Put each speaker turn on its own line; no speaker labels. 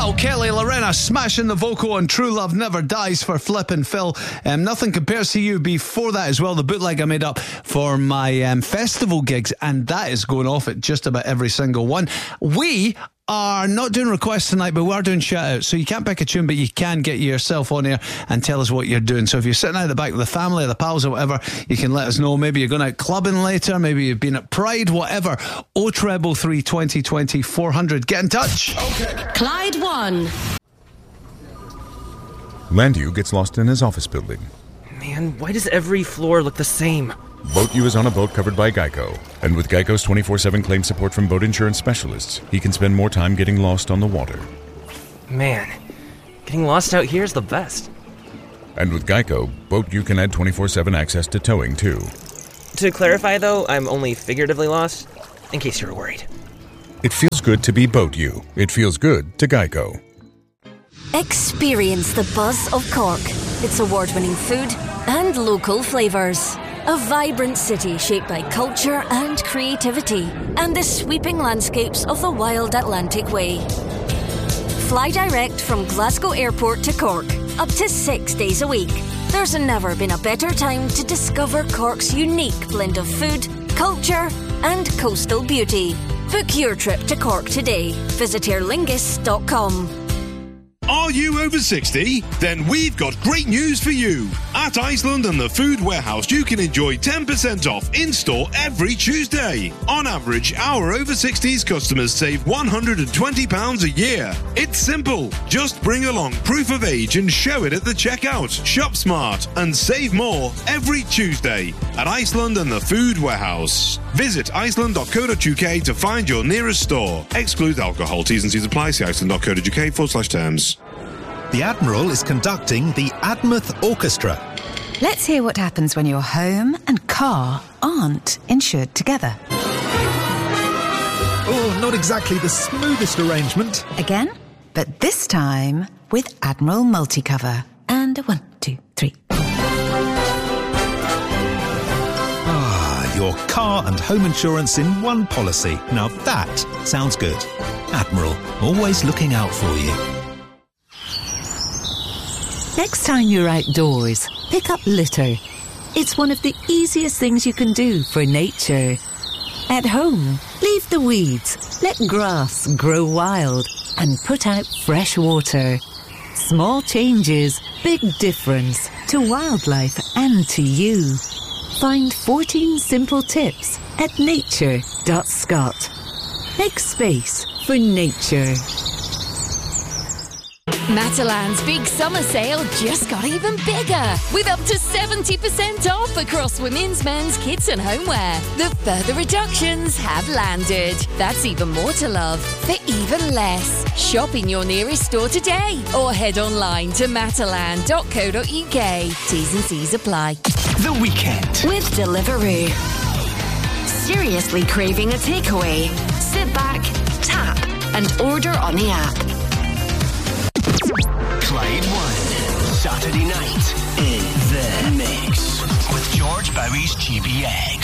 Wow, Kelly Lorena smashing the vocal on True Love Never Dies for Flippin' Phil. Nothing Compares to You before that as well. The bootleg I made up for my festival gigs, and that is going off at just about every single one. We are not doing requests tonight, but we are doing shout outs. So you can't pick a tune, but you can get yourself on air and tell us what you're doing. So if you're sitting out the back with the family or the pals or whatever, you can let us know. Maybe you're going out clubbing later, maybe you've been at Pride, whatever. 0333 2020 400. Get in touch.
Okay. Clyde 1.
Landu gets lost in his office building.
Man, why does every floor look the same?
Boat U is on a boat covered by Geico. And with Geico's 24/7 claim support from boat insurance specialists, he can spend more time getting lost on the water.
Man, getting lost out here is the best.
And with Geico, Boat U can add 24/7 access to towing, too.
To clarify, though, I'm only figuratively lost, in case you were worried.
It feels good to be Boat U. It feels good to Geico.
Experience the buzz of Cork. Its award-winning food and local flavours. A vibrant city shaped by culture and creativity, and the sweeping landscapes of the wild Atlantic Way. Fly direct from Glasgow Airport to Cork, up to 6 days a week. There's never been a better time to discover Cork's unique blend of food, culture, and coastal beauty. Book your trip to Cork today. Visit aerlingus.com.
Are you over 60? Then we've got great news for you. At Iceland and the Food Warehouse, you can enjoy 10% off in-store every Tuesday. On average, our over 60s customers save £120 a year. It's simple. Just bring along proof of age and show it at the checkout. Shop smart and save more every Tuesday at Iceland and the Food Warehouse. Visit iceland.co.uk to find your nearest store. Excludes alcohol. T's and C's apply. See iceland.co.uk/terms.
The Admiral is conducting the Admouth Orchestra.
Let's hear what happens when your home and car aren't insured together.
Oh, not exactly the smoothest arrangement.
Again, but this time with Admiral Multicover. And 1, 2, 3.
Your car and home insurance in one policy. Now that sounds good. Admiral, always looking out for you.
Next time you're outdoors, pick up litter. It's one of the easiest things you can do for nature. At home, leave the weeds, let grass grow wild, and put out fresh water. Small changes, big difference to wildlife and to you. Find 14 simple tips at nature.scot. Make space for nature.
Matalan's big summer sale just got even bigger, with up to 70% off across women's, men's, kids and homeware. The further reductions have landed. That's even more to love for even less. Shop in your nearest store today or head online to matalan.co.uk. T's and C's apply.
The Weekend
with Deliveroo.
Seriously craving a takeaway? Sit back, tap and order on the app.
Clyde 1, Saturday night in The Mix with George Bowie's GBX.